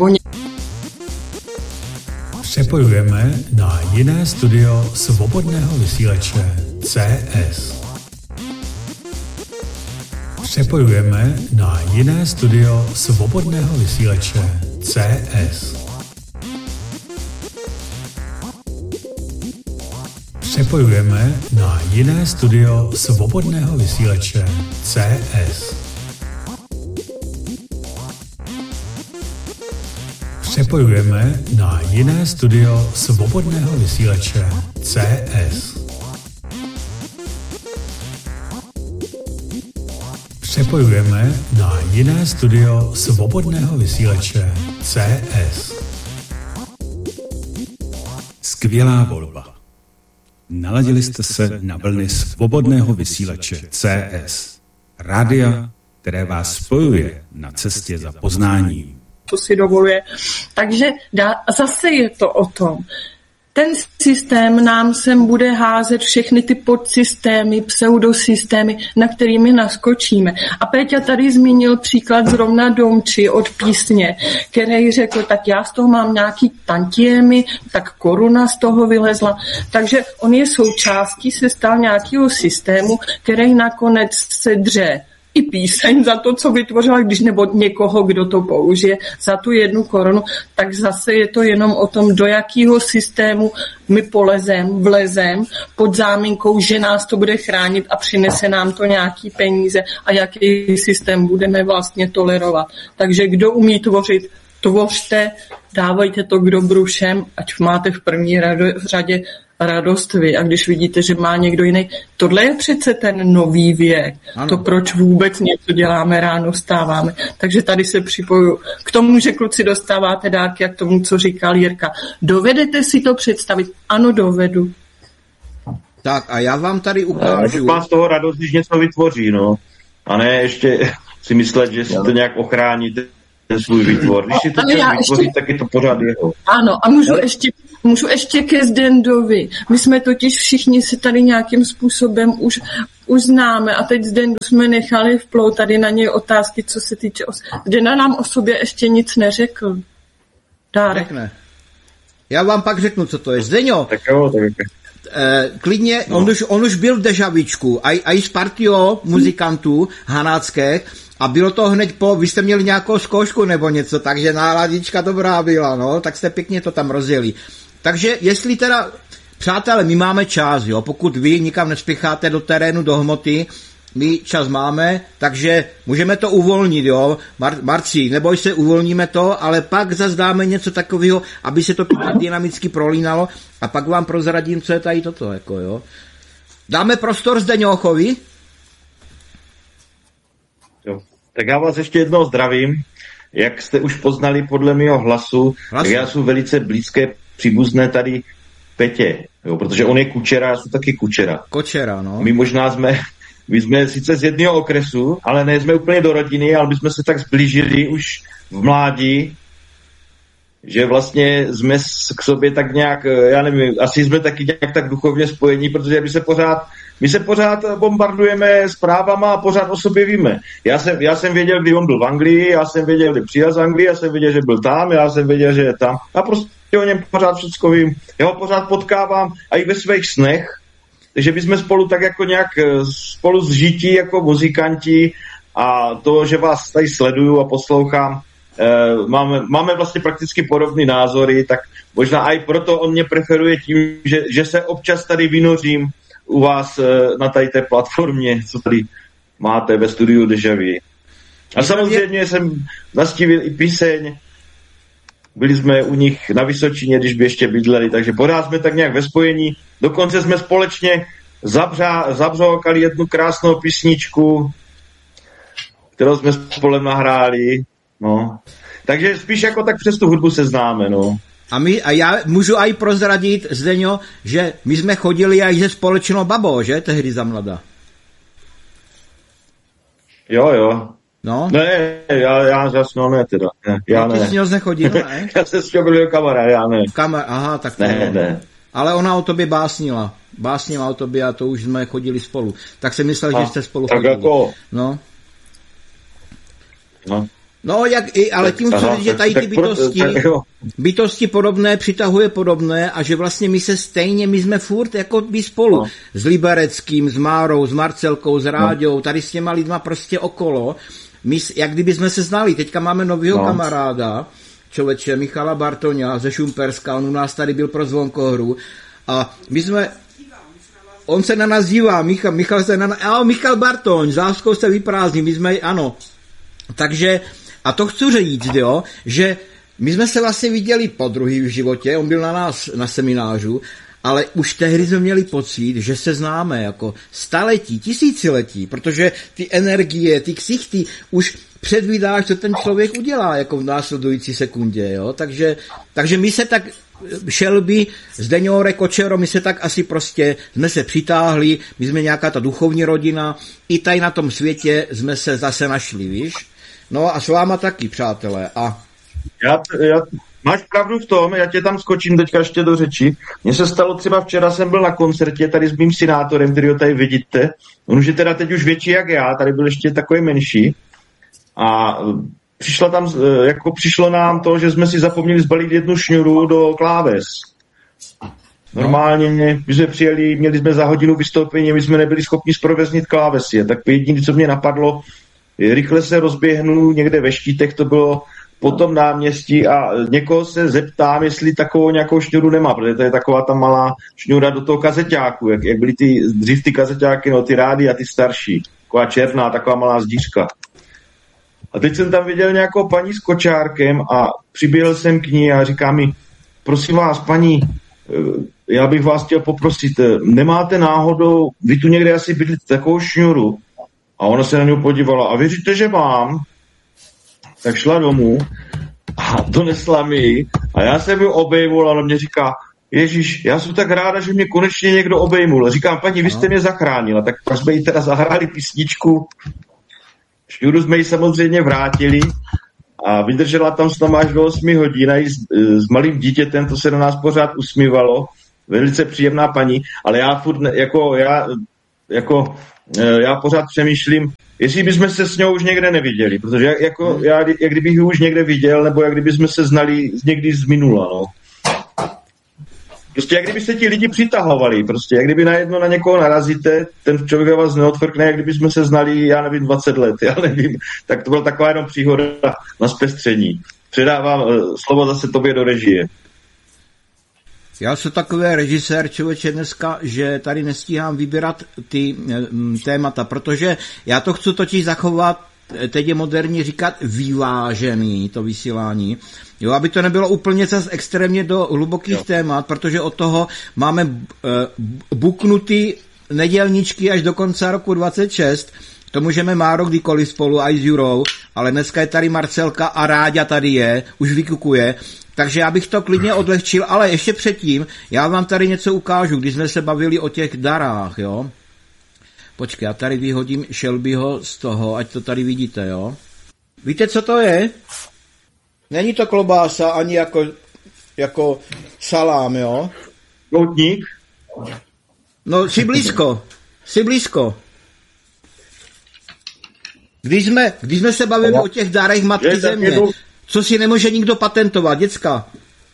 nebo Přepojujeme na jiné studio svobodného vysílače CS. Přepojujeme na jiné studio svobodného vysílače CS. Přepojujeme na jiné studio svobodného vysílače CS. Přepojujeme na jiné studio svobodného vysílače CS. Přepojujeme na jiné studio svobodného vysílače CS. Skvělá volba. Naladili jste se na vlny svobodného vysílače CS. Rádia, které vás spojuje na cestě za poznáním. To si dovoluje. Takže zase je to o tom. Ten systém nám sem bude házet všechny ty podsystémy, pseudosystémy, na kterými naskočíme. A Péťa tady zmínil příklad zrovna Domči od Písně, který řekl, tak já z toho mám nějaký tantiemy, tak koruna z toho vylezla. Takže on je součástí, se stal nějakého systému, který nakonec se dře i píseň za to, co vytvořila, když nebo někoho, kdo to použije za tu 1 korunu, tak zase je to jenom o tom, do jakého systému my vlezem pod záminkou, že nás to bude chránit a přinese nám to nějaký peníze a jaký systém budeme vlastně tolerovat. Takže kdo umí tvořit, tvořte, dávajte to k dobru všem, ať máte v první řadě radost vy. A když vidíte, že má někdo jiný, tohle je přece ten nový věk. Ano. To, proč vůbec něco děláme ráno, vstáváme. Takže tady se připojuju k tomu, že kluci dostáváte dárky a k tomu, co říkal Jirka. Dovedete si to představit? Ano, dovedu. Tak a já vám tady ukážu. Má z toho radost, když něco vytvoří, no. A ne ještě si myslet, že si to nějak ochrání ten svůj výtvor. Když si to vytvoří, tak je to pořád jeho. Ano, a můžu ještě ke Zdendovi. My jsme totiž všichni se tady nějakým způsobem už známe a teď Zdendu jsme nechali vplout tady na něj otázky, co se týče Zdenda nám o sobě ještě nic neřekl. Dárek. Řekne. Já vám pak řeknu, co to je. Zdeňo, tak jo, tak klidně, no. on už byl v Dežavičku, a i z partio muzikantů hanáckých, a bylo to hned vy jste měli nějakou zkoušku nebo něco, takže náladička dobrá byla, no, tak jste pěkně to tam rozjeli. Takže jestli teda, přátelé, my máme čas, jo, pokud vy nikam nespěcháte do terénu, do hmoty, my čas máme, takže můžeme to uvolnit, jo, Marci, neboj se, uvolníme to, ale pak zase dáme něco takového, aby se to dynamicky prolínalo a pak vám prozradím, co je tady toto, jako jo. Dáme prostor Zdeňochovi? Jo. Tak já vás ještě jednou zdravím. Jak jste už poznali podle mého hlasu, tak já jsem velice blízké příbuzné tady Petě, jo, protože on je kučera, já jsem taky kučera. Kočera, no. My jsme sice z jedného okresu, ale ne jsme úplně do rodiny, ale my jsme se tak zblížili už v mládí, že vlastně jsme k sobě tak nějak, já nevím, asi jsme taky nějak tak duchovně spojení, protože my se pořád bombardujeme zprávama a pořád o sobě víme. Já jsem věděl, kdy on byl v Anglii, já jsem věděl, kdy přijel z Anglie, já jsem věděl, že byl tam, já jsem věděl, že je tam. A prostě o něm pořád všecko vím. Já ho pořád potkávám a i ve svých snech, takže my jsme spolu tak jako nějak spolu zžití jako muzikanti a to, že vás tady sleduju a poslouchám, máme vlastně prakticky podobné názory, tak možná i proto on mě preferuje tím, že se občas tady vynořím u vás na tady té platformě, co tady máte ve studiu Deja Vu. A samozřejmě jsem nastívil i píseň, byli jsme u nich na Vysočině, když by ještě bydleli, takže pořád jsme tak nějak ve spojení. Dokonce jsme společně zabřokali jednu krásnou písničku, kterou jsme spolem nahráli. No. Takže spíš jako tak přes tu hudbu se známe, no. A já můžu aj prozradit, Zdeňo, že my jsme chodili aj se společnou babou, že? Tehdy za mladá. Jo. No? Ne, já ne teda. Ne, já ne. Ty jsi s ní nechodil, ne? Já se s ní byl kamarád, já ne. Aha, tak ne. Ale ona o tobě básnila. Básnila o tobě a to už jsme chodili spolu. Tak jsem myslel, že jste spolu tak chodili. Jako... No. No, ale tím chci říct, že tady ty bytosti podobné přitahuje podobné a že vlastně my jsme furt jako by spolu. No. S Libereckým, s Márou, s Marcelkou, s Ráďou, tady s těma lidma prostě okolo. My, jak kdyby jsme se znali. Teďka máme novýho kamaráda, člověče Michala Bartoňa ze Šumperska, on u nás tady byl pro Zvonkohru a my jsme... On se na nás dívá, Michal se na nás... Michal Bartoň, Závskou se vyprázdní, my jsme... Ano. Takže... A to chci říct, jo, že my jsme se vlastně viděli podruhý v životě, on byl na nás na seminářu, ale už tehdy jsme měli pocit, že se známe jako staletí, tisíciletí, protože ty energie, ty ksichty už předvídáš, co ten člověk udělá jako v následující sekundě, jo, takže my se tak Shelby, Zdeňore, Kočero, my se tak asi prostě jsme se přitáhli, my jsme nějaká ta duchovní rodina, i tady na tom světě jsme se zase našli, víš? No a s váma taky, přátelé. A... Máš pravdu v tom, já tě tam skočím teďka ještě do řeči. Mně se stalo třeba včera, jsem byl na koncertě tady s mým synátorem, kterýho tady vidíte. On už je teda teď už větší jak já, tady byl ještě takový menší. A přišlo nám to, že jsme si zapomněli zbalit jednu šňůru do kláves. Normálně my jsme přijeli, měli jsme za hodinu vystoupení, my jsme nebyli schopni zproveznit klávesy. Tak jediné, co mě napadlo, rychle se rozběhnu někde ve Štítech, to bylo po tom náměstí a někoho se zeptám, jestli takovou nějakou šňůru nemá, protože to je taková ta malá šňůra do toho kazeťáku, jak byly dřív ty kazeťáky, no ty rády a ty starší, taková černá, taková malá zdířka. A teď jsem tam viděl nějakou paní s kočárkem a přiběhl jsem k ní a říká mi, prosím vás, paní, já bych vás chtěl poprosit, nemáte náhodou, vy tu někde asi bydlíte takovou šňůru? A ona se na něj podívala a věříte, že mám? Tak šla domů a donesla mi ji a já jsem ji obejmul a ona mě říká, Ježíš, já jsem tak ráda, že mě konečně někdo obejmul. Říkám, paní, vy jste mě zachránila, tak pak jsme jí teda zahráli písničku. Šňůru jsme jí samozřejmě vrátili a vydržela tam s námi až do 8 hodin a s malým dítětem, to se na nás pořád usmívalo. Velice příjemná paní, ale já furt já pořád přemýšlím, jestli bychom se s ňou už někde neviděli, protože jak kdybych ji už někde viděl, nebo jak kdyby jsme se znali někdy z minula, no. Prostě jak kdyby se ti lidi přitahovali, prostě jak kdyby najednou na někoho narazíte, ten člověk vás neodfrkne, jak kdyby jsme se znali, já nevím, 20 let, já nevím. Tak to byla taková jenom příhoda na zpestření. Předávám slovo zase tobě do režie. Já jsem takový režisér, člověče, dneska, že tady nestíhám vybírat ty témata, protože já to chci totiž zachovat, teď je moderní říkat vyvážený to vysílání, jo, aby to nebylo úplně zas extrémně do hlubokých témat, protože od toho máme buknutý nedělničky až do konce roku 26, to můžeme Máro kdykoliv spolu, i s Jurou, ale dneska je tady Marcelka a Ráďa tady je, už vykukuje. Takže já bych to klidně odlehčil, ale ještě předtím, já vám tady něco ukážu, když jsme se bavili o těch darách, jo. Počkej, já tady vyhodím Shelbyho z toho, ať to tady vidíte, jo. Víte, co to je? Není to klobása, ani jako salám, jo. Koutník? No, jsi blízko. Když jsme se bavili o těch darech Matky Země, co si nemůže nikdo patentovat, děcka.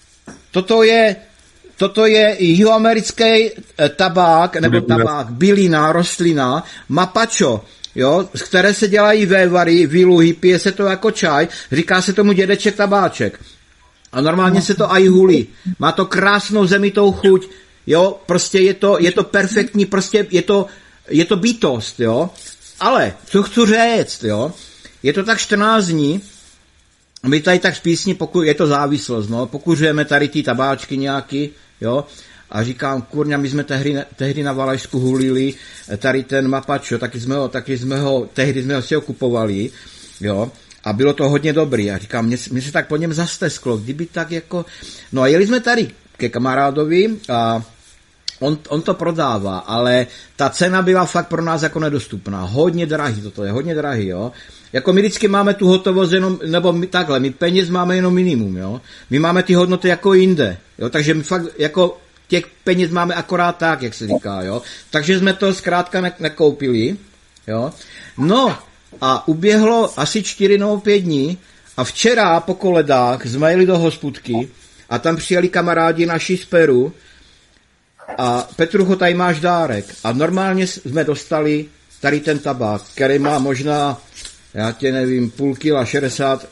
Toto je jihoamerický tabák, nebo tabák, bylina, rostlina, mapacho, jo, z které se dělají vévary, výluhy, pije se to jako čaj, říká se tomu dědeček tabáček. A normálně se to aj hulí. Má to krásnou zemitou chuť, jo, prostě je to perfektní, prostě je to bytost, jo. Ale, co chci říct, jo, je to tak 14 dní, my tady tak z písni, je to závislost, no, pokuřujeme tady ty tabáčky nějaký, jo, a říkám, kurňa, my jsme tehdy na Valašsku hulili tady ten mapačo, tehdy jsme ho si kupovali, jo, a bylo to hodně dobrý, a říkám, mě se tak po něm zastesklo, kdyby tak jako, no a jeli jsme tady ke kamarádovi a on to prodává, ale ta cena byla fakt pro nás jako nedostupná. Hodně drahý, toto je hodně drahý, jo. Jako my vždycky máme tu hotovost jenom, nebo my peněz máme jenom minimum, jo. My máme ty hodnoty jako jinde, jo, takže my fakt jako těch peněz máme akorát tak, jak se říká, jo. Takže jsme to zkrátka nekoupili, jo. No a uběhlo asi 4 nebo 5 dní A včera po koledách jsme jeli do hospůdky a tam přijeli kamarádi naši z Peru a Petrucho, tady máš dárek. A normálně jsme dostali tady ten tabák, který má možná, já tě nevím, půl kila, 60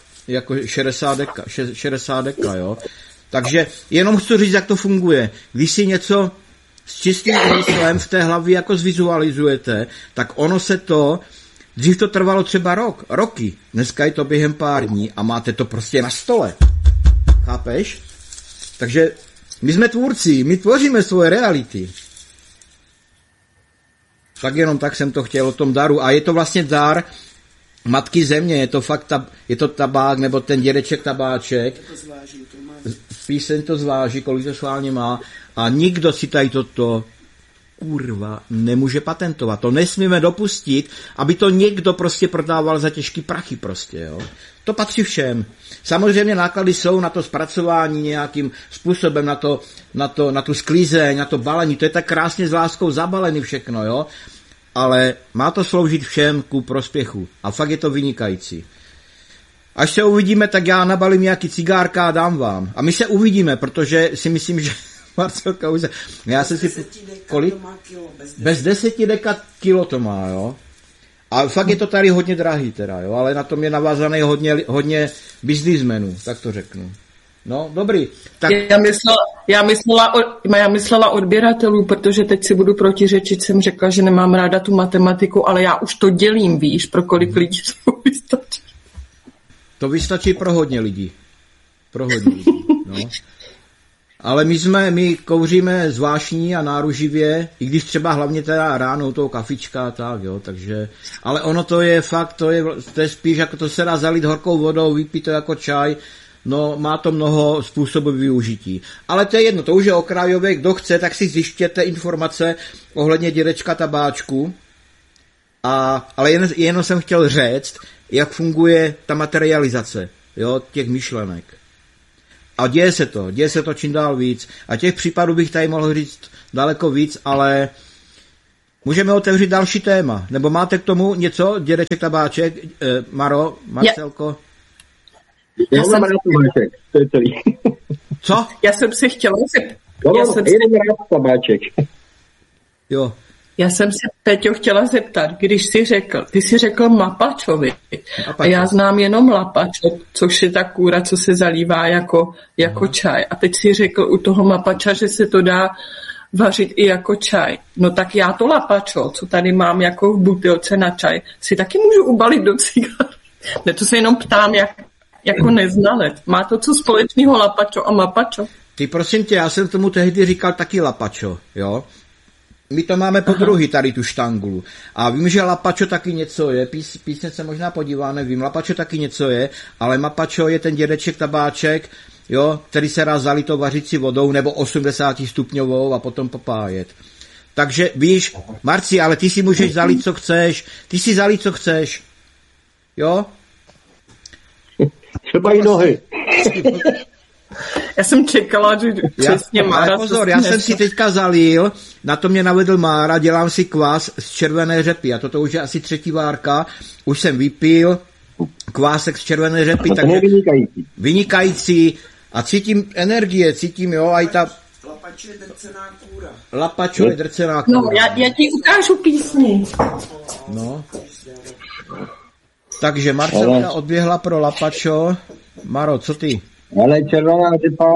deka, jo. Takže jenom chci říct, jak to funguje. Když si něco s čistým úmyslem v té hlavě jako zvizualizujete, tak ono se to, dřív to trvalo třeba roky, dneska je to během pár dní a máte to prostě na stole. Chápeš? Takže my jsme tvůrci, my tvoříme svoje reality. Tak jenom tak jsem to chtěl o tom daru. A je to vlastně dar Matky Země, je to fakt je to tabák, nebo ten dědeček tabáček. Píseň to zváží, kolik to schválně má. A nikdo si tady toto kurva nemůže patentovat. To nesmíme dopustit, aby to někdo prostě prodával za těžký prachy prostě, jo. To patří všem. Samozřejmě náklady jsou na to zpracování nějakým způsobem, na tu sklízeň, na to balení. To je tak krásně s láskou zabalený všechno, jo. Ale má to sloužit všem ku prospěchu. A fakt je to vynikající. Až se uvidíme, tak já nabalím nějaký cigárka a dám vám. A my se uvidíme, protože si myslím, že Marcelka už se... Já jsem si... Kolik? Bez 10 deka kilo to má, jo. A fakt je to tady hodně drahý teda, jo. Ale na tom je navázaný hodně biznismenů, tak to řeknu. No, dobrý. Tak... Já myslela odběratelů, protože teď si budu protiřečit, jsem řekla, že nemám ráda tu matematiku, ale já už to dělím, víš, pro kolik lidí to vystačí. To vystačí pro hodně lidí. No. Ale my kouříme zvláštní a náruživě, i když třeba hlavně teda ráno toho kafička a tak, jo, takže, ale ono to je fakt, to je spíš jako to se dá zalít horkou vodou, vypít to jako čaj, no má to mnoho způsobů využití. Ale to je jedno, to už je okrajové, kdo chce, tak si zjištěte informace ohledně dědečka tabáčku, ale jenom jsem chtěl říct, jak funguje ta materializace, jo, těch myšlenek. A děje se to čím dál víc. A těch případů bych tady mohl říct daleko víc, ale můžeme otevřít další téma. Nebo máte k tomu něco, dědeček tabáček, Maro, Marcelko? Já jsem rád tabáček, to je celý. Co? Já jsem si chtěla jenom rád tabáček. Jo. Já jsem se, Peťo, chtěla zeptat, když ty jsi řekl mapačovi, a já znám jenom lapačo, což je ta kůra, co se zalívá jako čaj. A teď si řekl u toho mapača, že se to dá vařit i jako čaj. No tak já to lapačo, co tady mám jako v butelce na čaj, si taky můžu ubalit do cigar. Ne, to se jenom ptám, jako neznalec. Má to co společného lapačo a mapačo? Ty prosím tě, já jsem tomu tehdy říkal taky lapačo, jo? My to máme po druhý, tady tu štangulu. A vím, že lapačo taky něco je, písně se možná podívá, nevím, lapačo taky něco je, ale mapačo je ten dědeček tabáček, jo, který se dá zalít vařící vodou nebo 80 stupňovou a potom popájet. Takže víš, Marci, ale ty si můžeš zalít, co chceš. Jo? Třeba i nohy. Já jsem čekala, že přesně Mára... Ale pozor, já jsem si teďka zalil, na to mě navedl Mára, dělám si kvás z červené řepy a toto už je asi 3. várka, už jsem vypil kvásek z červené řepy, takže vynikající a cítím energie, jo, a i ta... Lapačo je drcená kůra. No, já ti ukážu písni. No. Takže Marcelka odběhla pro lapačo. Maro, co ty? Ale červená řepa.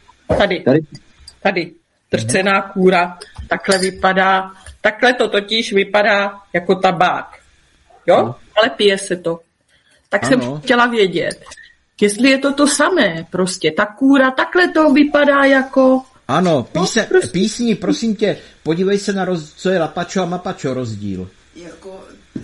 Tady. Drcená kůra. Takhle to totiž vypadá jako tabák. Jo? No. Ale pije se to. Tak ano. Jsem chtěla vědět, jestli je to samé prostě. Ta kůra, takhle to vypadá jako... Ano, písni, prosím tě, podívej se na co je lapačo a mapačo rozdíl. Jako,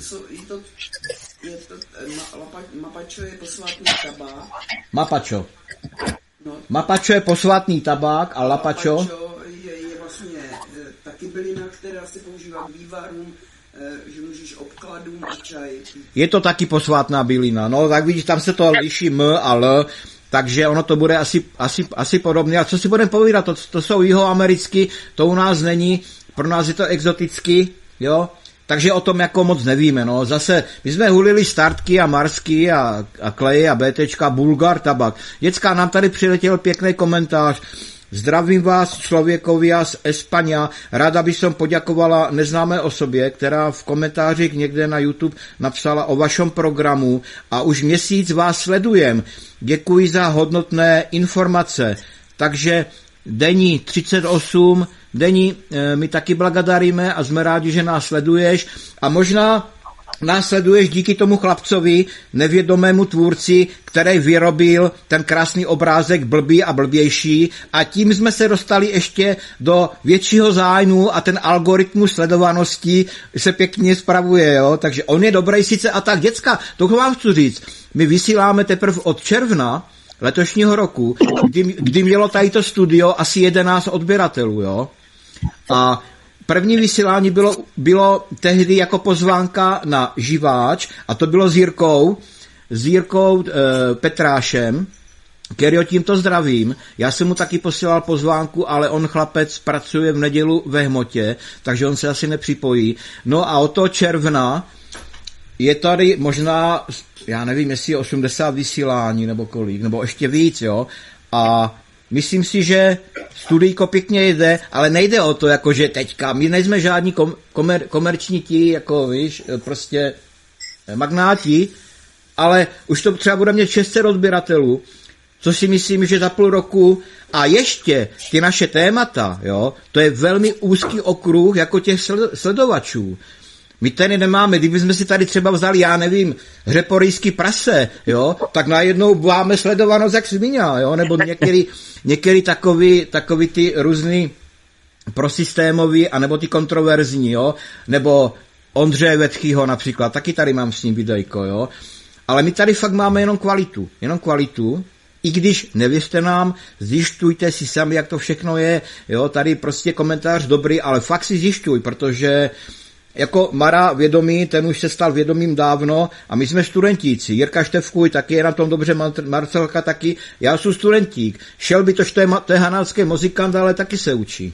mapačo je posvátný tabák. Mapačo. No. Mapačo je posvátný tabák a lapačo je vlastně taky bylina, která se používá k vývarům, že můžeš obkladům a čaj. Je to taky posvátná bylina, no tak vidíš, tam se to liší M a L, takže ono to bude asi podobné. A co si budeme povídat, to jsou jihoamericky, to u nás není, pro nás je to exoticky, jo. Takže o tom jako moc nevíme, no. Zase, my jsme hulili Startky a Marsky a Kleje a BTčka, Bulgar, Tabak. Děcka, nám tady přiletěl pěkný komentář. Zdravím vás, člověkovia z Espaňa. Ráda bych som poděkovala neznámé osobě, která v komentářích někde na YouTube napsala o vašem programu a už měsíc vás sledujem. Děkuji za hodnotné informace. Takže Deni 38, Deni, my taky blagodaríme a jsme rádi, že nás sleduješ a možná nás sleduješ díky tomu chlapcovi, nevědomému tvůrci, který vyrobil ten krásný obrázek blbý a blbější a tím jsme se dostali ještě do většího zájmu a ten algoritmus sledovanosti se pěkně spravuje, jo, takže on je dobrý sice a tak, děcka, to vám chci říct, my vysíláme teprve od června letošního roku, kdy mělo tadyto studio asi 11 odběratelů, jo, a první vysílání bylo tehdy jako pozvánka na živáč a to bylo s Jirkou Petrášem, kterýho tímto zdravím. Já jsem mu taky posílal pozvánku, ale on chlapec pracuje v nedělu ve hmotě, takže on se asi nepřipojí. No a od toho června je tady možná, já nevím, jestli je 80 vysílání nebo kolik, nebo ještě víc, jo. A myslím si, že studijko pěkně jde, ale nejde o to, jakože teďka, my nejsme žádní komerční ti, jako víš, prostě magnáti, ale už to třeba bude mít 600 odběratelů, co si myslím, že za půl roku a ještě ty naše témata, jo, to je velmi úzký okruh jako těch sledovačů. My tady nemáme, kdybychom si tady třeba vzali, já nevím, řeporyjský prase, jo, tak najednou máme sledovanost jak sviňa, jo, nebo některý takový ty různý prosystémový, anebo ty kontroverzní, jo, nebo Ondřeje Vetchýho například, taky tady mám s ním videjko, jo, ale my tady fakt máme jenom kvalitu, i když nevěřte nám, zjišťujte si sami, jak to všechno je, jo, tady prostě komentář dobrý, ale fakt si zjišťuj, protože jako Mara vědomý, ten už se stal vědomým dávno a my jsme studentíci. Jirka Števkuj taky je na tom dobře, Marcelka taky. Já jsem studentík. Šel by to je hanácký muzikant, ale taky se učí.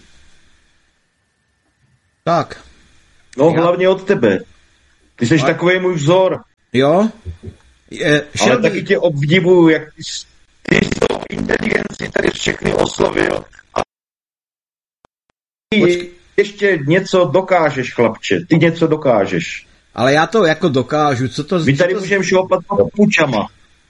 Tak. No hlavně od tebe. Ty jsi takový můj vzor. Jo? Ale taky tě obdivuju, jak ty jsou inteligenci tady všechny oslovil. A ještě něco dokážeš, chlapče. Ty něco dokážeš. Ale já to jako dokážu. Co to? My tady můžeme šopat půčama.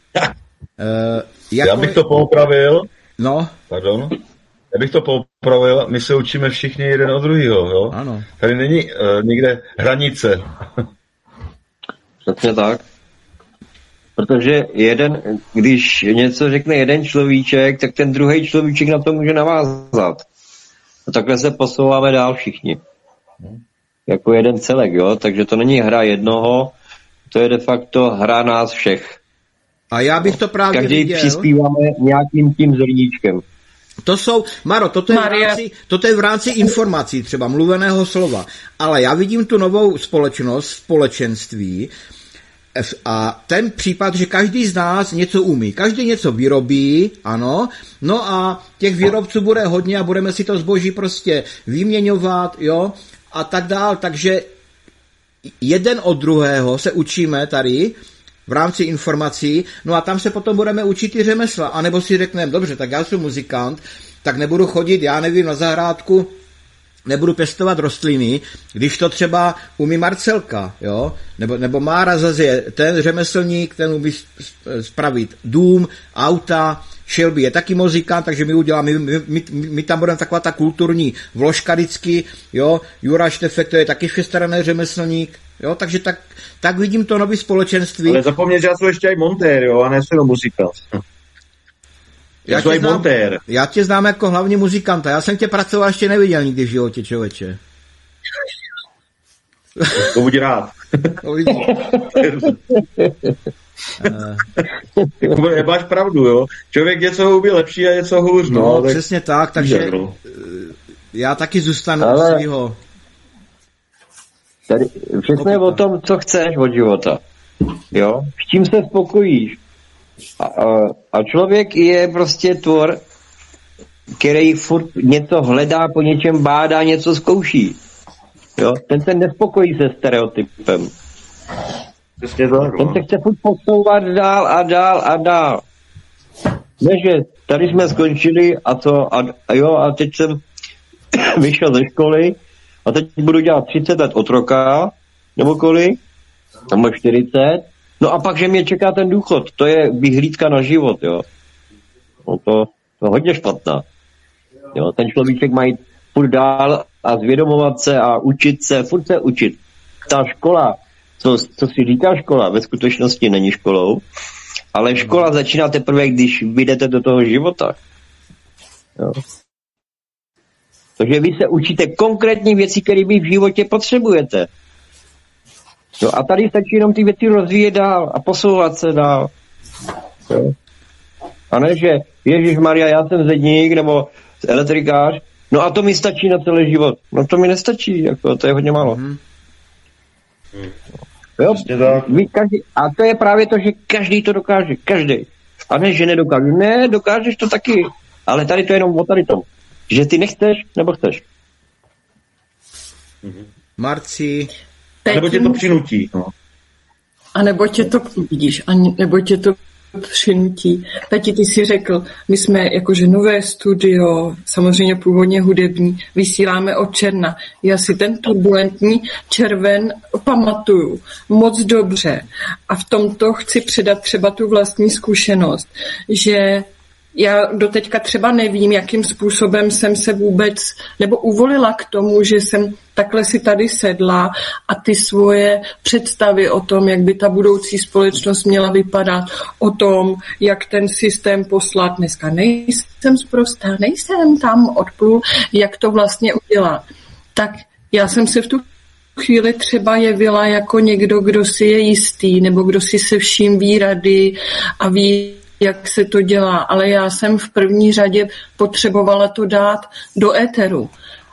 Já bych to poopravil. No. Pardon. Já bych to poopravil. My se učíme všichni jeden od druhýho, jo? Ano. Tady není nikde hranice. Přesně tak. Protože když něco řekne jeden človíček, tak ten druhý človíček na to může navázat. A takhle se posouváme dál všichni. Jako jeden celek, jo? Takže to není hra jednoho, to je de facto hra nás všech. A já bych to právě každý viděl. přispíváme nějakým tím zrníčkem. To jsou, Maro, toto je v rámci informací, třeba mluveného slova. Ale já vidím tu novou společenství, a ten případ, že každý z nás něco umí, každý něco vyrobí, ano, no a těch výrobců bude hodně a budeme si to zboží prostě vyměňovat, jo, a tak dál, takže jeden od druhého se učíme tady v rámci informací, no a tam se potom budeme učit i řemesla, anebo si řekneme, dobře, tak já jsem muzikant, tak nebudu chodit, já nevím, na zahrádku, nebudu pěstovat rostliny, když to třeba umí Marcelka, jo? Nebo Mára zase je ten řemeslník, ten umí spravit dům, auta, Shelby je taky muzikant, takže my uděláme, my tam budeme taková ta kulturní vložka vždycky, jo? Jura Štefek, to je taky všestranný řemeslník, jo? Takže tak vidím to nový společenství. Ale zapomnět, že já jsem ještě i montér, jo? A ne jsem muzikant. Já tě znám jako hlavně muzikanta. Já jsem tě pracoval ještě neviděl nikdy v životě, člověče. To buď rád. Máš pravdu, jo. Člověk něco hubí lepší a něco hůř. No, tak přesně tak, takže já taky zůstanu u svýho. Tady všechno je o tom, co chceš od života. Jo? S čím se spokojíš. A člověk je prostě tvor, který furt něco hledá, po něčem bádá, něco zkouší. Jo? Ten se nespokojí se stereotypem. Přesně tak, ten se chce furt posouvat dál a dál a dál. Ne, že tady jsme skončili a co, a teď jsem vyšel ze školy a teď budu dělat 30 let otroka, nebo kolik, nebo 40, no a pak, že mě čeká ten důchod, to je vyhlídka na život, jo. No to hodně špatná. Jo, ten človíček má jít furt dál a zvědomovat se a učit se, furt se učit. Ta škola, co si říká škola, ve skutečnosti není školou, ale škola začíná teprve, když vyjdete do toho života. Jo. Takže vy se učíte konkrétní věci, které vy v životě potřebujete. Jo, a tady stačí jenom ty věci rozvíjet dál a posouvat se dál. Jo. A ne, že Ježišmarja, já jsem zedník nebo elektrikář, no a to mi stačí na celý život. No to mi nestačí, jako, to je hodně málo. Jo? A to je právě to, že každý to dokáže, každý. A ne, že nedokáže. Ne, dokážeš to taky. Ale tady to je jenom o tady tom. Že ty nechceš, nebo chceš. Marci. A nebo tě to přinutí. No. A nebo tě to, vidíš, nebo tě to přinutí. Tati, ty si řekl, my jsme jakože nové studio, samozřejmě původně hudební, vysíláme od června. Já si ten turbulentní červen pamatuju moc dobře. A v tomto chci předat třeba tu vlastní zkušenost, že já doteďka třeba nevím, jakým způsobem jsem se vůbec, nebo uvolila k tomu, že jsem takhle si tady sedla a ty svoje představy o tom, jak by ta budoucí společnost měla vypadat, o tom, jak ten systém poslat. Dneska nejsem sprostá, nejsem tam odplul, jak to vlastně udělat. Tak já jsem se v tu chvíli třeba jevila jako někdo, kdo si je jistý, nebo kdo si se vším ví rady a ví, jak se to dělá, ale já jsem v první řadě potřebovala to dát do éteru.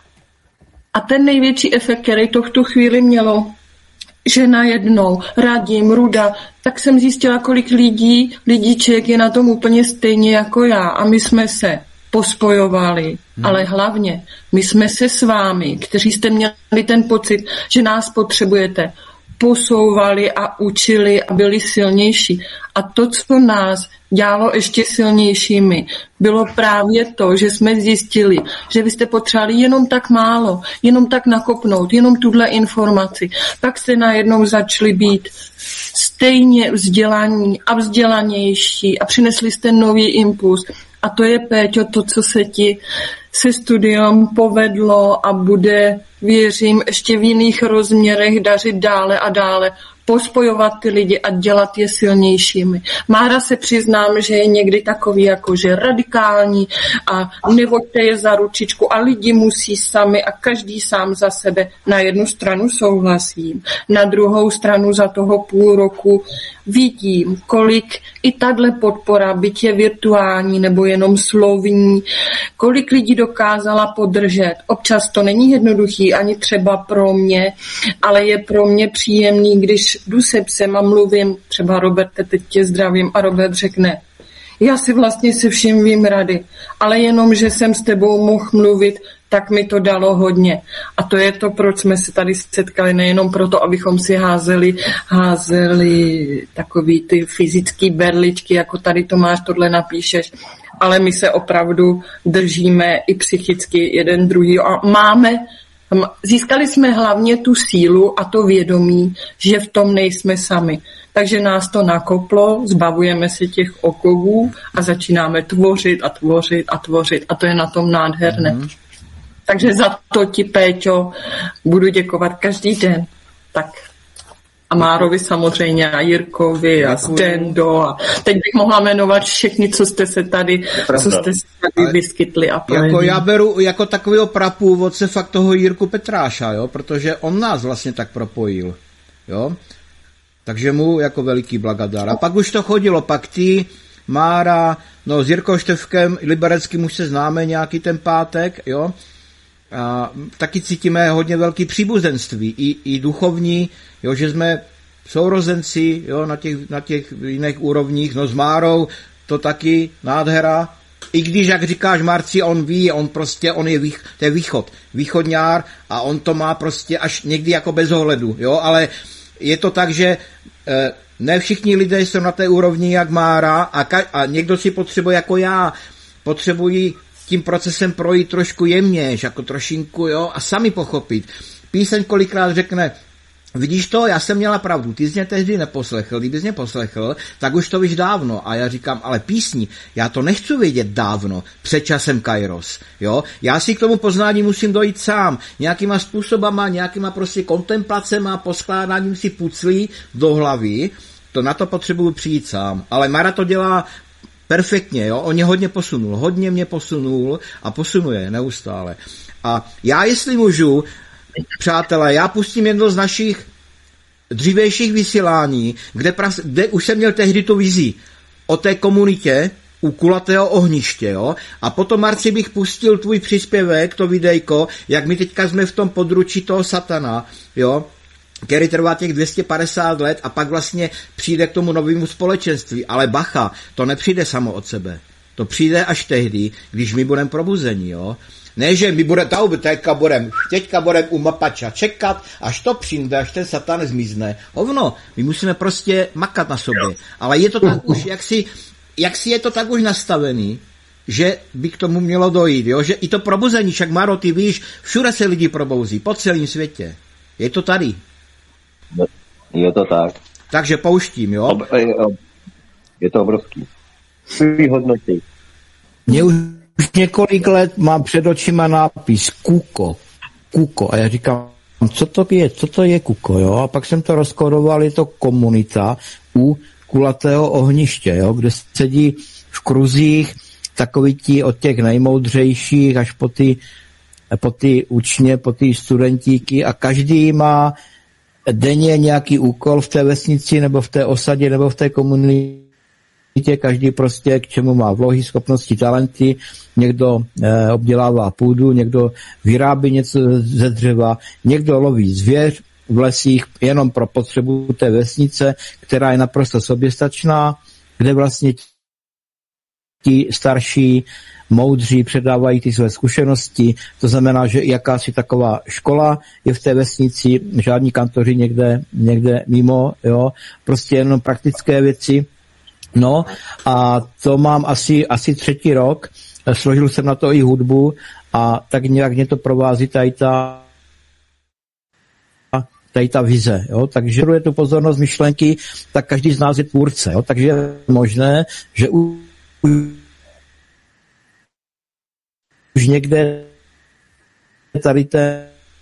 A ten největší efekt, který to v tu chvíli mělo, že najednou Radim, Ruda, tak jsem zjistila, kolik lidíček je na tom úplně stejně jako já a my jsme se pospojovali, ale hlavně my jsme se s vámi, kteří jste měli ten pocit, že nás potřebujete, posouvali a učili a byli silnější. A to, co nás dělalo ještě silnějšími, bylo právě to, že jsme zjistili, že vy jste potřebovali jenom tak málo, jenom tak nakopnout, jenom tuhle informaci. Pak jste najednou začali být stejně vzdělaní a vzdělanější a přinesli jste nový impuls. A to je, Péťo, to, co se ti se studiem povedlo a bude, věřím, ještě v jiných rozměrech dařit dále a dále, pospojovat ty lidi a dělat je silnějšími. Mára se přiznám, že je někdy takový jakože radikální a nevoďte je za ručičku a lidi musí sami a každý sám za sebe. Na jednu stranu souhlasím, na druhou stranu za toho půl roku vidím, kolik i tahle podpora, byť je virtuální nebo jenom slovní, kolik lidí dokázala podržet. Občas to není jednoduchý, ani třeba pro mě, ale je pro mě příjemný, když jdu se psem a mluvím, třeba Roberte, teď tě zdravím a Robert řekne, já si vlastně se vším vím rady, ale jenom, že jsem s tebou mohl mluvit, tak mi to dalo hodně. A to je to, proč jsme se tady setkali, nejenom proto, abychom si házeli takový ty fyzický berličky, jako tady Tomáš, tohle napíšeš, ale my se opravdu držíme i psychicky jeden druhý a získali jsme hlavně tu sílu a to vědomí, že v tom nejsme sami. Takže nás to nakoplo, zbavujeme se těch okovů a začínáme tvořit a tvořit a tvořit a to je na tom nádherné. Takže za to ti, Péťo, budu děkovat každý den. Tak a Márovi samozřejmě a Jirkovi a Stendo a teď bych mohla jmenovat všechny, co jste se tady vyskytli. A jako já beru jako takového prapůvodce fakt toho Jirku Petráša, jo, protože on nás vlastně tak propojil, jo. Takže mu jako veliký blagadár. A pak už to chodilo, pak ty, Mára, no s Jirkou Števkem, Libereckým už se známe nějaký ten pátek, jo. A taky cítíme hodně velký příbuzenství, i duchovní, jo, že jsme sourozenci, jo, na těch jiných úrovních, no s Márou, to taky nádhera, I když, jak říkáš, Marci, on ví, on je to je východňár a on to má prostě až někdy jako bez ohledu, jo, ale je to tak, že ne všichni lidé jsou na té úrovni jak Mára a někdo si potřebuje jako já, potřebují tím procesem projít trošku jemněž, jako trošinku, jo, a sami pochopit. Píseň kolikrát řekne, vidíš to, já jsem měla pravdu, ty jsi mě tehdy neposlechl, kdybys mě poslechl, tak už to víš dávno. A já říkám, ale písni, já to nechci vědět dávno, před časem Kairos, jo. Já si k tomu poznání musím dojít sám, nějakýma způsobama, nějakýma prostě kontemplacema, poskládáním si puclí do hlavy, to na to potřebuju přijít sám. Ale Mara to dělá perfektně, jo, on mě hodně mě posunul a posunuje neustále. A já, jestli můžu, přátelé, já pustím jedno z našich dřívějších vysílání, kde už jsem měl tehdy tu vizi o té komunitě u kulatého ohniště, jo? A potom, Marci, bych pustil tvůj příspěvek, to videjko, jak my teďka jsme v tom područí toho satana, jo? Který trvá těch 250 let a pak vlastně přijde k tomu novému společenství. Ale bacha, to nepřijde samo od sebe. To přijde až tehdy, když my budeme probuzení, jo? Ne, že my teďka budeme u mapača čekat, až to přijde, až ten satan zmizne. Hovno, my musíme prostě makat na sobě. Ale je to tak už, jak si je to tak už nastavený, že by k tomu mělo dojít, jo? Že i to probuzení, však Maro, ty víš, všude se lidi probouzí, po celém světě. Je to tady. Je to tak. Takže pouštím, jo? Je to obrovský. Hodnotí. Mě už několik let mám před očima nápis Kuko. A já říkám, co to je Kuko, jo? A pak jsem to rozkodoval, je to komunita u kulatého ohniště, jo? Kde sedí v kruzích takoví ti od těch nejmoudřejších až po ty učně, po ty studentíky a každý má denně nějaký úkol v té vesnici nebo v té osadě nebo v té komunitě, každý prostě k čemu má vlohy, schopnosti, talenty, někdo obdělává půdu, někdo vyrábí něco ze dřeva, někdo loví zvěř v lesích jenom pro potřebu té vesnice, která je naprosto soběstačná, kde vlastně ti starší moudří předávají ty své zkušenosti, to znamená, že jakási taková škola je v té vesnici, žádní kantoři někde mimo, jo, prostě jenom praktické věci. No a to mám asi 3. rok, složil jsem na to i hudbu a tak nějak mě to provází tady ta vize, jo, takže je tu pozornost myšlenky, tak každý z nás je tvůrce, jo, takže je možné, že už někde tady ten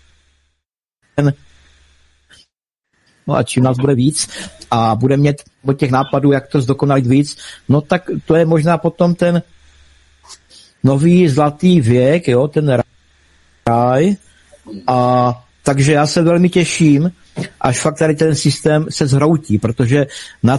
no a čím nás bude víc a bude mít od těch nápadů, jak to zdokonalit víc, no tak to je možná potom ten nový zlatý věk, jo, ten ráj a takže já se velmi těším, až fakt tady ten systém se zhroutí, protože na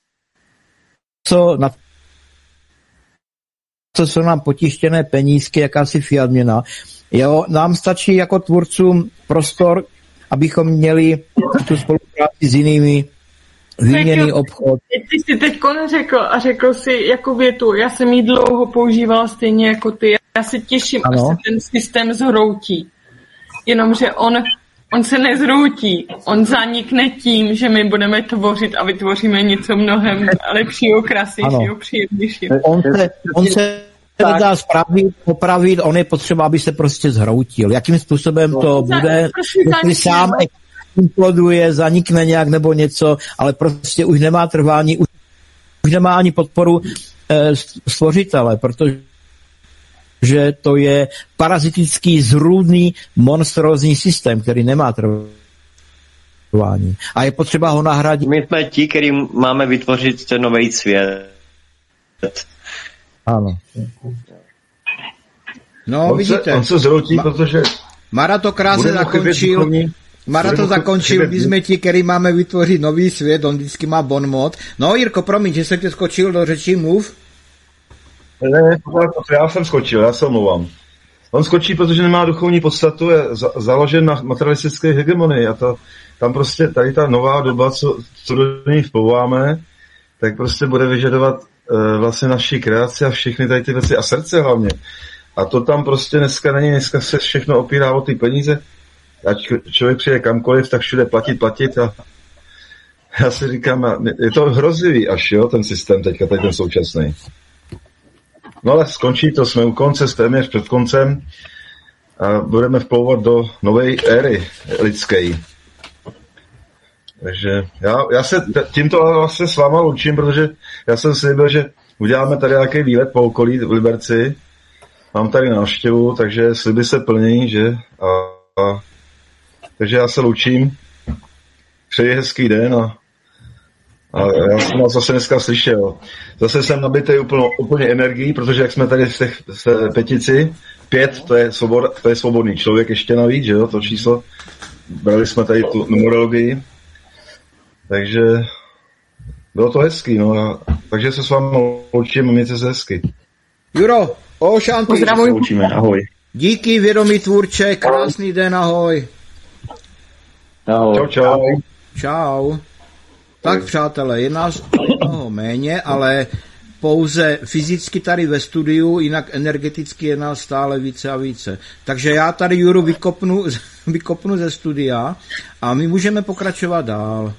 co jsou nám potištěné penízky, jakási fiat měna. Jo, nám stačí jako tvůrcům prostor, abychom měli tu spolupráci s jinými, výměný obchod. Ty jsi teďko řekl si jako větu, já jsem jí dlouho používala stejně jako ty. Já se těším, až se ten systém zhroutí. Jenomže on se nezhroutí. On zanikne tím, že my budeme tvořit a vytvoříme něco mnohem lepšího, krásnějšího, příjemnějšího. On se dá popravit, on je potřeba, aby se prostě zhroutil. Jakým způsobem to bude, jestli sám imploduje, zanikne nějak nebo něco, ale prostě už nemá trvání, už nemá ani podporu stvořitele, protože to je parazitický, zrůdný, monstrózní systém, který nemá trvání. A je potřeba ho nahradit. My jsme ti, který máme vytvořit ten nový svět. Ano. No, vidíte. On se zhroutí, protože Mara to krásně zakončil. Mara to zakončil, my jsme ti, který máme vytvořit nový svět, on vždycky má bon mot. No, Jirko, promiň, že jsem tě skočil do řeči, mluv. Ne, já jsem skočil, já se omlouvám. On skočí, protože nemá duchovní podstatu, je založen na materialistické hegemonii a tam prostě tady ta nová doba, co do ní vplouváme, tak prostě bude vyžadovat vlastně naší kreaci a všechny tady ty věci a srdce hlavně. A to tam prostě dneska se všechno opírá o ty peníze. Ať člověk přijde kamkoliv, tak všude platit a já si říkám, je to hrozivý až, jo, ten systém teďka, tady ten současný. No ale skončí to, jsme u konce, téměř před koncem a budeme vplouvat do nové éry lidské. Takže já se tímto vlastně s váma loučím, protože já jsem slíbil, že uděláme tady nějaký výlet po okolí v Liberci. Mám tady návštěvu, takže sliby se plní, že? Takže já se loučím. Přeji hezký den a já jsem vás zase dneska slyšel. Zase jsem nabitý úplně energií, protože jak jsme tady v petici, 5, to je svobodný člověk ještě navíc, že jo, to číslo. Brali jsme tady tu numerologii. Takže bylo to hezký, no. Takže se s vámi loučím a mějte se hezky. Juro, Ošanty. Pozdravuj. Loučíme, ahoj. Díky, vědomý tvůrče, krásný den, ahoj. Ahoj. Čau. Čau. Tak přátelé, je nás mnoho méně, ale pouze fyzicky tady ve studiu, jinak energeticky je nás stále více a více. Takže já tady Juru vykopnu ze studia a my můžeme pokračovat dál.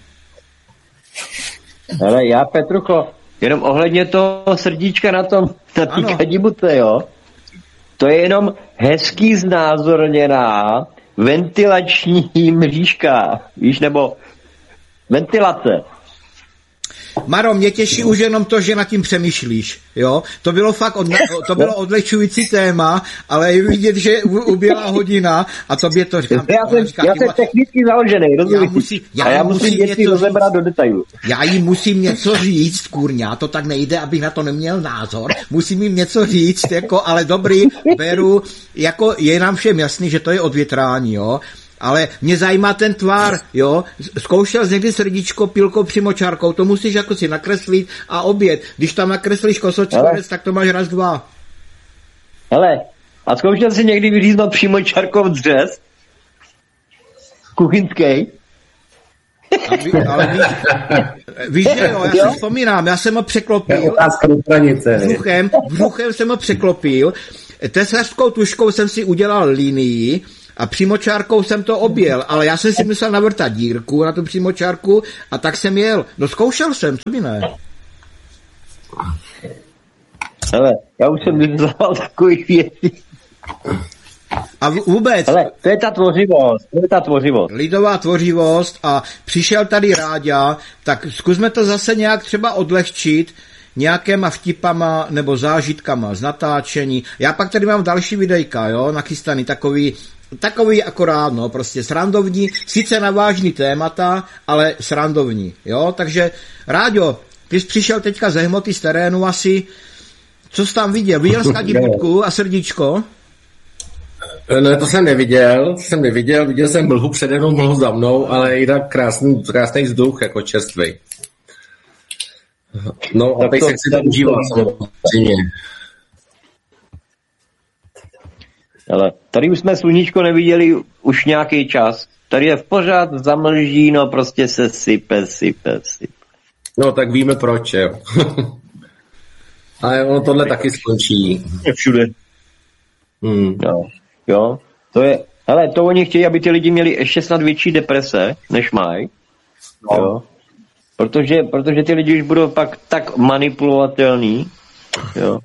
Ale já, Petrucho, jenom ohledně toho srdíčka na té kadibute, jo, to je jenom hezký znázorněná ventilační mřížka, víš, nebo ventilace. Maro, mě těší už jenom to, že nad tím přemýšlíš, jo. To bylo fakt odlehčující téma, ale je vidět, že uběhla hodina a tobě to říkám. Já jsem technicky založený, rozumíš? Já musím věci rozebrat do detailu. Já jí musím něco říct, kurňa, to tak nejde, abych na to neměl názor. Musím jim něco říct, jako, ale dobrý, beru, jako je nám všem jasný, že to je odvětrání, jo. Ale mě zajímá ten tvar, jo. Zkoušel jsi někdy srdíčko pilkou přímočárkou, to musíš jako si nakreslit a oběd. Když tam nakreslíš kosočtverec, tak to máš raz, dva. Hele, a zkoušel jsi někdy vyříznout přímočárkou dřez? Kuchyňský? Ale víš, že jo, já si vzpomínám, já jsem ho překlopil. Břuchem jsem ho překlopil. Tesařskou tuškou jsem si udělal linii, a přímočárkou jsem to objel, ale já jsem si myslel navrtat dírku na tu přímočárku a tak jsem jel. No zkoušel jsem, co by ne? Hele, já už jsem vyzval takových věcí. A vůbec... Ale to je ta tvořivost. Lidová tvořivost a přišel tady Ráďa, tak zkusme to zase nějak třeba odlehčit nějakéma vtipama nebo zážitkama z natáčení. Já pak tady mám další videjka, jo, nachystaný takový akorát, no, prostě srandovní, sice na vážný témata, ale srandovní, jo, takže Ráďo, ty jsi přišel teďka ze hmoty z terénu asi, co jsi tam viděl? Viděl jsi kadibutku a srdíčko? Ne, to jsem neviděl, viděl jsem mlhu přede mnou, mlhu za mnou, ale jinak krásný vzduch, jako čerstvý. No a teď se chci tam užívat, samozřejmě. Ale tady už jsme sluníčko neviděli už nějaký čas. Tady je v pořád zamlží, no prostě se sype. No tak víme proč, jo. Ale ono tohle taky skončí. Je všude. Jo, to je, hele, to oni chtějí, aby ty lidi měli ještě snad větší deprese, než mají. No. Jo. Protože ty lidi už budou pak tak manipulovatelný. Jo.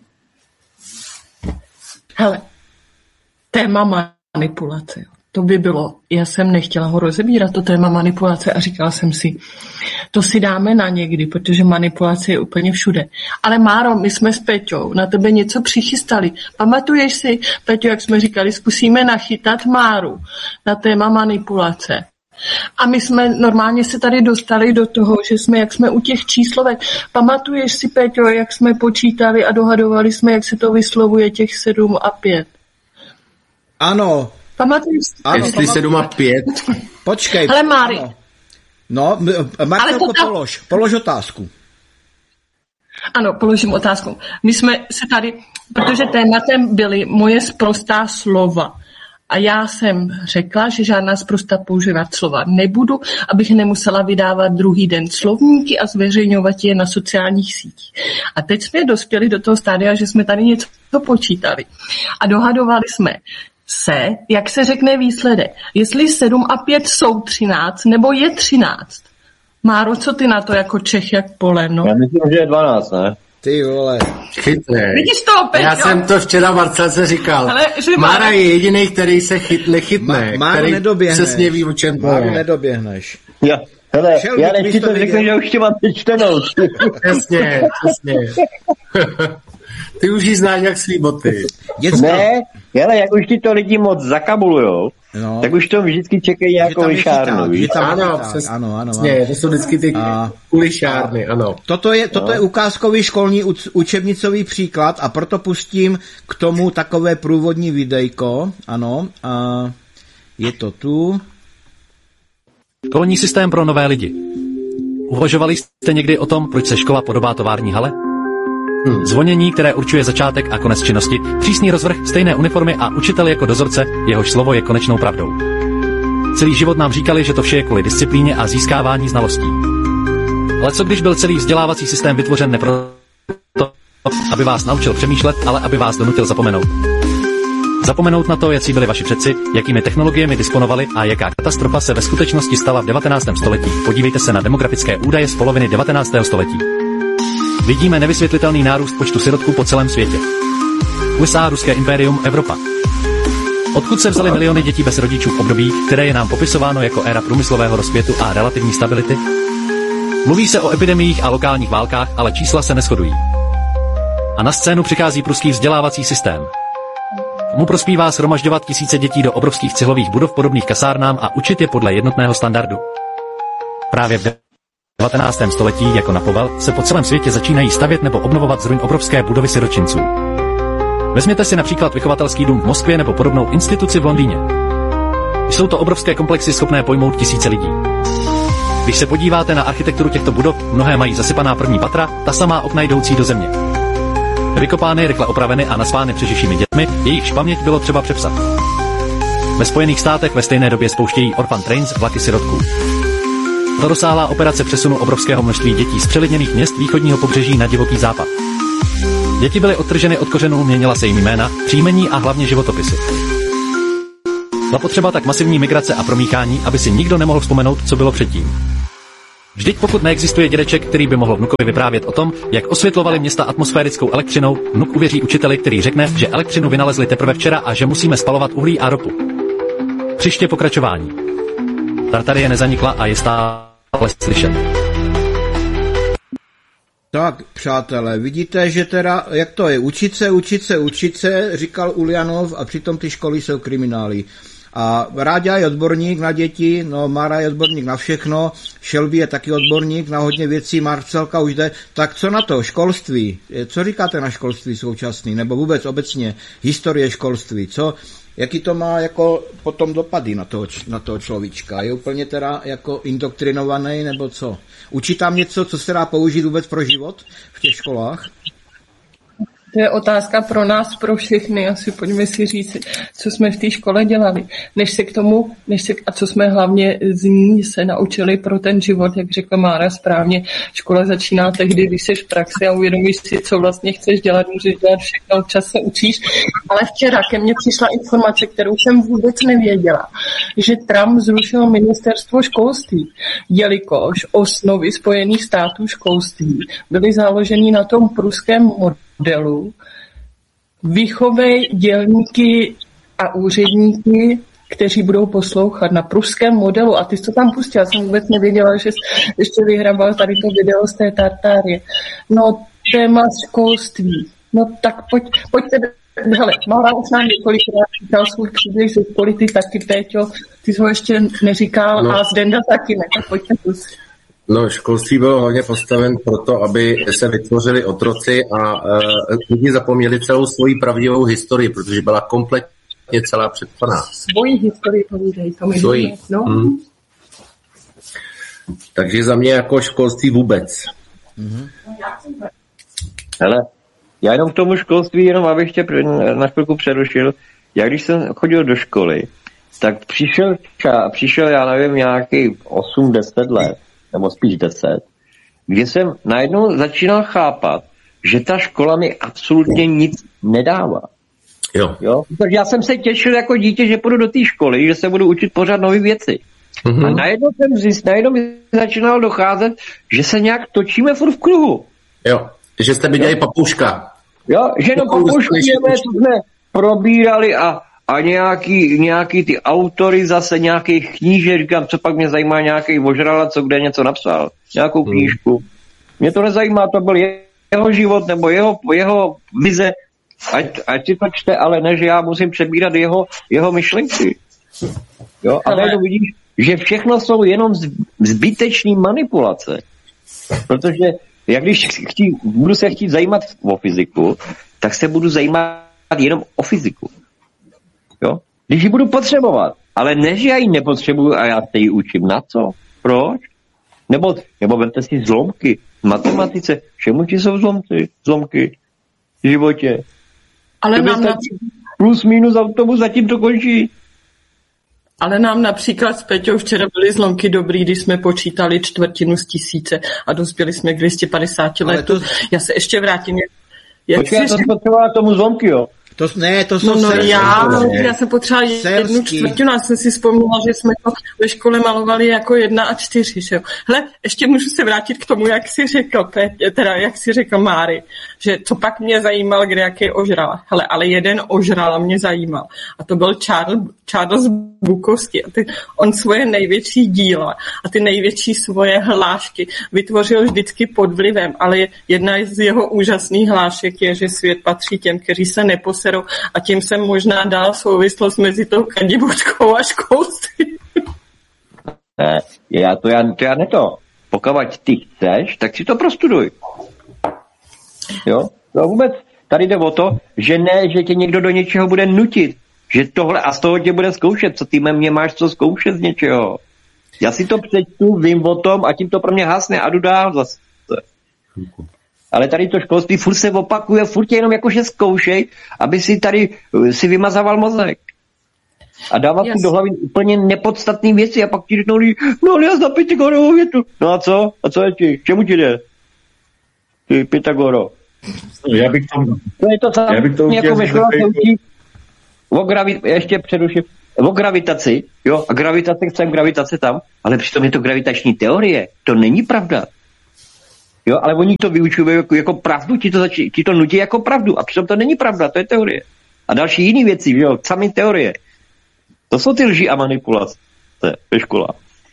Hele, téma manipulace. To by bylo, já jsem nechtěla ho rozebírat, to téma manipulace a říkala jsem si, to si dáme na někdy, protože manipulace je úplně všude. Ale Máro, my jsme s Peťou na tebe něco přichystali. Pamatuješ si, Peťo, jak jsme říkali, zkusíme nachytat Máru na téma manipulace. A my jsme normálně se tady dostali do toho, že jak jsme u těch číslovek. Pamatuješ si, Peťo, jak jsme počítali a dohadovali jsme, jak se to vyslovuje těch 7 a 5? Ano. Pamatuješ si? Ano, jestli 7 a 5. Počkej. Ale Mári. No, Marcelko, polož otázku. Ano, položím otázku. My jsme se tady, protože tématem byly moje sprostá slova. A já jsem řekla, že žádná sprostá používat slova nebudu, abych nemusela vydávat druhý den slovníky a zveřejňovat je na sociálních sítích. A teď jsme dospěli do toho stádia, že jsme tady něco počítali. A dohadovali jsme se, jak se řekne výsledek. Jestli 7 a 5 jsou 13, nebo je 13. Máro, co ty na to jako Čech, jak polem, no? Já myslím, že je 12, ne? Ty vole. Chytnej. Vidíš to opět, já jsem to včera Marcelce říkal. Ale, že Mára je jediný, který se nechytne. Máro nedoběhneš. Přesně ví, o čem to Máro je. nedoběhneš. Hele, já nechci to řeknu, že už tě mám přečtenou. Přesně. Ty už jí znáš jak svý boty. Ne, hele, jak už ti to lidi moc zakabulujou, tak už to vždycky čekají nějakou lišárnu, víš? Ano, přesně, to jsou vždycky ty kulišárny, ano. Toto je ukázkový školní učebnicový příklad a proto pustím k tomu takové průvodní videjko, ano, je to tu. Školní systém pro nové lidi. Uvažovali jste někdy o tom, proč se škola podobá tovární hale? Zvonění, které určuje začátek a konec činnosti, přísný rozvrh, stejné uniformy a učitel jako dozorce, jehož slovo je konečnou pravdou. Celý život nám říkali, že to vše je kvůli disciplíně a získávání znalostí. Ale co když byl celý vzdělávací systém vytvořen ne proto, aby vás naučil přemýšlet, ale aby vás donutil zapomenout? Zapomenout na to, jací byli vaši předci, jakými technologiemi disponovali a jaká katastrofa se ve skutečnosti stala v 19. století. Podívejte se na demografické údaje z poloviny 19. století. Vidíme nevysvětlitelný nárůst počtu sirotků po celém světě. USA, ruské impérium, Evropa. Odkud se vzaly miliony dětí bez rodičů v období, které je nám popisováno jako éra průmyslového rozkvětu a relativní stability? Mluví se o epidemiích a lokálních válkách, ale čísla se neshodují. A na scénu přichází pruský vzdělávací systém. Mu prospívá shromažďovat tisíce dětí do obrovských cihlových budov podobných kasárnám a učit je podle jednotného standardu. Právě v 19. století, jako na povel, se po celém světě začínají stavět nebo obnovovat z ruin obrovské budovy siročinců. Vezměte si například vychovatelský dům v Moskvě nebo podobnou instituci v Londýně. Jsou to obrovské komplexy schopné pojmout tisíce lidí. Když se podíváte na architekturu těchto budov, mnohé mají zasypaná první patra, ta samá okna jdoucí do země. Vykopány, rychle opraveny a nasvány přežišími dětmi, jejichž paměť bylo třeba přepsat. Ve Spojených státech ve stejné době spouštějí Orphan Trains, vlaky sirotků. To rozsáhlá operace přesunu obrovského množství dětí z přelidněných měst východního pobřeží na divoký západ. Děti byly odtrženy od kořenů, měnila se jim jména, příjmení a hlavně životopisy. Byla potřeba tak masivní migrace a promíchání, aby si nikdo nemohl vzpomenout, co bylo předtím. Vždyť pokud neexistuje dědeček, který by mohl vnukovi vyprávět o tom, jak osvětlovali města atmosférickou elektřinou, vnuk uvěří učiteli, který řekne, že elektřinu vynalezli teprve včera a že musíme spalovat uhlí a ropu. Příště pokračování. Tartarie nezanikla a je stále slyšet. Tak, přátelé, vidíte, že teda, jak to je, učit se, říkal Uljanov, a přitom ty školy jsou kriminály. A Ráďa je odborník na děti, no Mára je odborník na všechno, Shelby je taky odborník na hodně věcí, Marcelka už jde. Tak co na to, školství? Co říkáte na školství současný, nebo vůbec obecně historie školství? Jaký to má jako potom dopady na toho človíčka? Je úplně teda jako indoktrinovaný, nebo co? Učí tam něco, co se dá použít vůbec pro život v těch školách? To je otázka pro nás, pro všechny. Asi pojďme si říct, co jsme v té škole dělali. A co jsme hlavně z ní se naučili pro ten život, jak řekla Mára správně. Škola začíná tehdy, když jsi v praxi a uvědomíš si, co vlastně chceš dělat, můžeš dělat všechno, čas se učíš. Ale včera ke mně přišla informace, kterou jsem vůbec nevěděla, že Trump zrušil ministerstvo školství, jelikož osnovy Spojených států školství byly založeny na tom pruském modelu, vychovej dělníky a úředníky, kteří budou poslouchat na pruském modelu. A ty jsi to tam pustil, já jsem vůbec nevěděla, že jsi ještě vyhrával tady to video z té Tartárie. No, téma školství. No tak pojďte, hele, Mára už nám několikrát říkal svůj příběh ze školy, ty taky, Péťo, ty jsi ho ještě neříkal, no. A Zdenda taky ne, tak pojďte pustit. No, školství bylo hlavně postaven proto, aby se vytvořili otroci a lidi zapomněli celou svoji pravdivou historii, protože byla kompletně celá přepsaná. Svoji historii povídej, to mi svoji. No. Takže za mě jako školství vůbec. Hele, já jenom k tomu školství, jenom abych tě na chvilku přerušil, já když jsem chodil do školy, tak přišel já nevím, nějaký 8-10 let, nebo spíš 10, kdy jsem najednou začínal chápat, že ta škola mi absolutně nic nedává. Jo? Protože já jsem se těšil jako dítě, že půjdu do té školy, že se budu učit pořád nové věci. Mm-hmm. A najednou mi začínalo docházet, že se nějak točíme furt v kruhu. Jo, že jste viděli papouška. Jo, že jenom papouškujeme, co jsme probírali a nějaký ty autory zase nějakých knížek, říkám, co pak mě zajímá nějaký ožrala, co kde něco napsal, nějakou knížku. Mě to nezajímá, to byl jeho život nebo jeho vize, ať si to čte, ale ne, že já musím přebírat jeho myšlenky. Jo, a najednou vidíš, že všechno jsou jenom zbytečný manipulace. Protože jak když budu se chtít zajímat o fyziku, tak se budu zajímat jenom o fyziku. Jo? Když ji budu potřebovat, ale ne, že já ji nepotřebuju a já se ji učím. Na co? Proč? Nebo vemte si zlomky. V matematice. Čemu ti jsou zlomky v životě? Ale nám plus minus autobus, zatím to končí. Ale nám například s Peťou včera byly zlomky dobrý, když jsme počítali 1/4 z 1000 a dospěli jsme k 250 letů. Já se ještě vrátím. Počkej, já to potřebovala tomu zlomky, jo? To jsou já jsem potřebovala 1/4, já jsem si vzpomněla, že jsme to ve škole malovali jako 1 a 4, že jo. Hele, ještě můžu se vrátit k tomu, jak jsi řekl Máry, že co pak mě zajímal, kde jaký ožral. Hele, ale jeden ožral mě zajímal a to byl Charles Bukowski. On svoje největší díla a ty největší svoje hlášky vytvořil vždycky pod vlivem, ale jedna z jeho úžasných hlášek je, že svět patří těm, kteří se neposedou, a tím jsem možná dal souvislost mezi tou kadibutkou a školstvím. Ne, já ne to. Pokud ty chceš, tak si to prostuduj. Jo? No vůbec tady jde o to, že ne, že tě někdo do něčeho bude nutit. Že tohle a z toho tě bude zkoušet. Co ty mě máš co zkoušet z něčeho? Já si to přečtu, vím o tom a tím to pro mě hasne a jdu dál zase. Ale tady to školství furt se opakuje, furt jenom jakože zkoušej, aby si tady si vymazával mozek. A dával si do hlavy úplně nepodstatné věci a pak ti řeknou, no ale já znám Pythagorovou větu. No a co? A co je ti? Čemu ti jde? Ty Pythagoro. Já bych to jako ve škole se učí ještě předuším, o gravitaci, jo, a gravitace chcem, gravitace tam, ale přitom je to gravitační teorie. To není pravda. Jo, ale oni to vyučují jako pravdu, ti to nutí jako pravdu. A přitom to není pravda, to je teorie. A další jiné věci, jo, sami teorie. To jsou ty lži a manipulace ve školách.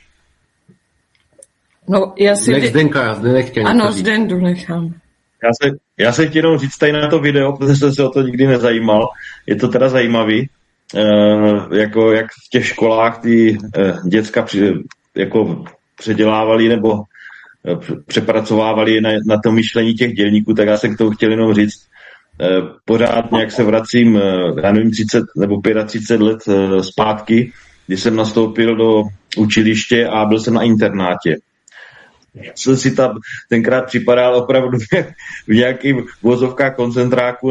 No, já si... Ano, Zdendu nechám. Já se chtěl jenom říct tady na to video, protože jsem se o to nikdy nezajímal. Je to teda zajímavý, jako jak v těch školách ty děcka jako předělávali nebo přepracovávali na to myšlení těch dělníků, tak já jsem k tomu chtěl jenom říct, pořád nějak se vracím, já nevím, 30 nebo 35 let zpátky, kdy jsem nastoupil do učiliště a byl jsem na internátě. Jsem si tam tenkrát připadal opravdu v nějakých vozovkách koncentráku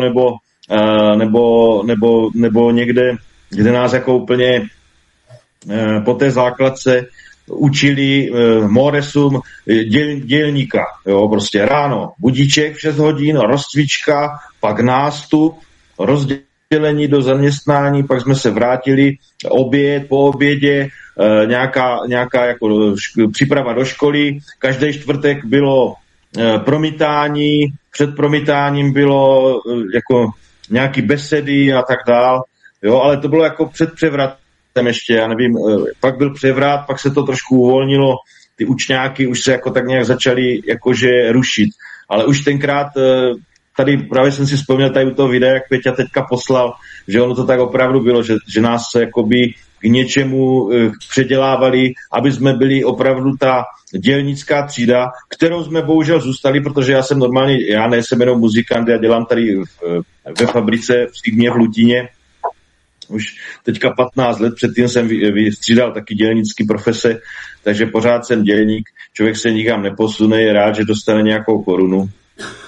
nebo někde, kde nás jako úplně po té základce učili moresum dělníka. Jo, prostě ráno budíček v 6 hodin, rozcvička, pak nástup, rozdělení do zaměstnání, pak jsme se vrátili, oběd, po obědě, nějaká jako příprava do školy. Každý čtvrtek bylo promítání, před promítáním bylo jako nějaký besedy a tak dál. Jo, ale to bylo jako před převratem ještě, já nevím, pak byl převrat, pak se to trošku uvolnilo, ty učňáky už se jako tak nějak začaly jakože rušit. Ale už tenkrát tady právě jsem si vzpomněl tady u toho videa, jak Peťa teďka poslal, že ono to tak opravdu bylo, že nás jakoby k něčemu předělávali, aby jsme byli opravdu ta dělnická třída, kterou jsme bohužel zůstali, protože já nejsem jenom muzikant, já dělám tady ve fabrice v Sigmě v Lutíně, už teďka 15 let, předtím jsem vystřídal taky dělnický profese, takže pořád jsem dělník, člověk se nikam neposune, je rád, že dostane nějakou korunu.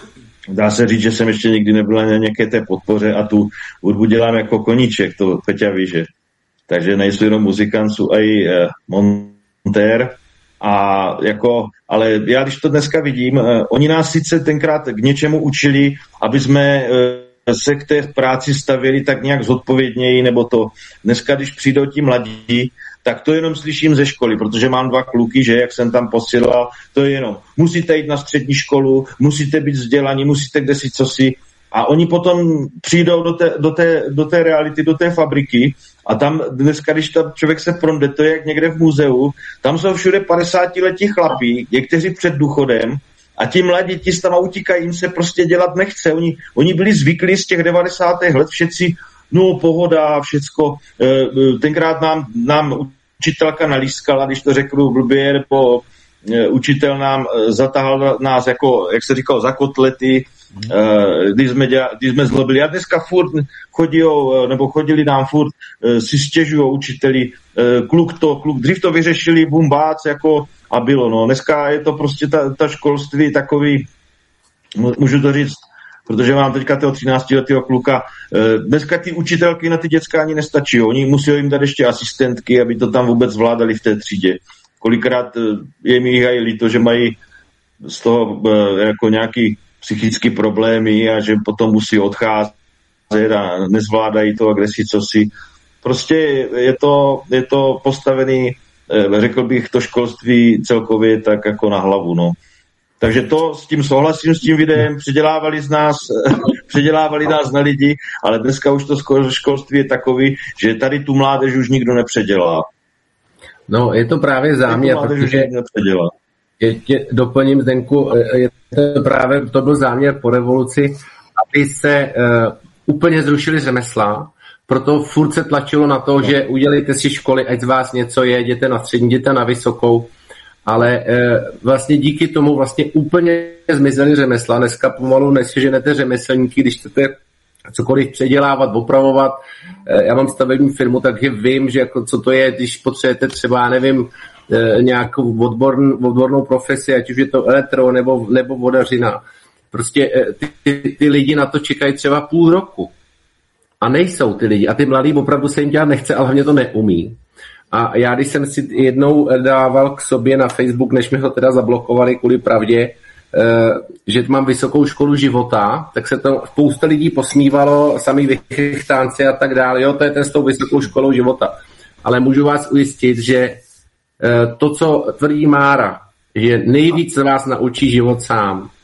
dá se říct, že jsem ještě nikdy nebyla na nějaké té podpoře a tu hudbu dělám jako koníček, to Peťa ví, že. Takže nejsou jenom muzikant, jsou i montér. A jako, ale já když to dneska vidím, oni nás sice tenkrát k něčemu učili, aby jsme se k té práci stavěli tak nějak zodpovědněji, nebo to dneska, když přijdou ti mladí, tak to jenom slyším ze školy, protože mám 2 kluky, že jak jsem tam posílal, to je jenom, musíte jít na střední školu, musíte být vzdělaní, musíte kdesi cosi. A oni potom přijdou do té reality, do té fabriky a tam dneska, když tam člověk se pronde, to je jak někde v muzeu, tam jsou všude 50letí chlapí, někteří před důchodem a ti mladí, ti tam utíkají, jim se prostě dělat nechce. Oni byli zvyklí z těch 90. let všetci, no pohoda, všecko. Tenkrát nám učitelka nalískala, když to řeknu blbě, nebo učitel nám zatahal nás, jako, jak se říkalo, za kotlety, když jsme zlobili. A dneska furt chodili nám furt, si stěžují učiteli, kluk, dřív to vyřešili, bumbác, jako a bylo, no. Dneska je to prostě ta školství takový, můžu to říct, protože mám teďka toho 13letého kluka, dneska ty učitelky na ty děcka ani nestačí, oni musí jim dát ještě asistentky, aby to tam vůbec zvládali v té třídě. Kolikrát je mi i líto, že mají z toho jako nějaký psychické problémy a že potom musí odcházet a nezvládají to agresi, co si. Prostě je to postavený, řekl bych, to školství celkově tak jako na hlavu, no. Takže to s tím souhlasím, s tím videem, předělávali nás na lidi, ale dneska už to školství je takový, že tady tu mládež už nikdo nepředělá. No, je to právě záměr, protože doplním, Zdenku, to byl záměr po revoluci, aby se úplně zrušili řemesla, proto furt se tlačilo na to, že udělejte si školy, ať z vás něco je, jděte na střední, jděte na vysokou, ale vlastně díky tomu vlastně úplně zmizely řemesla. Dneska pomalu neseženete řemeslníky, když chcete cokoliv předělávat, opravovat. Já mám stavební firmu, takže vím, že jako co to je, když potřebujete třeba, nevím, nějakou odbornou profesi, ať už je to elektro nebo vodařina. Prostě ty lidi na to čekají třeba půl roku. A nejsou ty lidi. A ty mladí opravdu se jim dělat nechce, ale hlavně to neumí. A já, když jsem si jednou dával k sobě na Facebook, než mi ho teda zablokovali kvůli pravdě, že mám vysokou školu života, tak se to spousta lidí posmívalo, sami vychchtánci a tak dále. Jo, to je ten s tou vysokou školou života. Ale můžu vás ujistit, že to, co tvrdí Mára, že nejvíc vás naučí život sám.